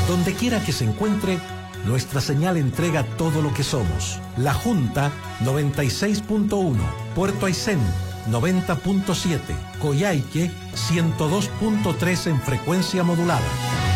Donde quiera que se encuentre, nuestra señal entrega todo lo que somos. La Junta 96.1, Puerto Aysén 90.7, Coyhaique 102.3 en frecuencia modulada.